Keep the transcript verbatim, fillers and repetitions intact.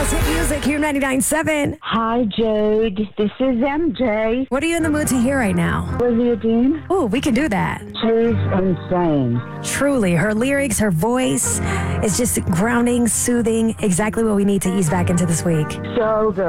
Wales hit music here ninety-nine point seven. Hi, Jade. This is M J. What are you in the mood to hear right now? Olivia Dean. Oh, we can do that. She's insane. Truly, her lyrics, her voice is just grounding, soothing, exactly what we need to ease back into this week. So good.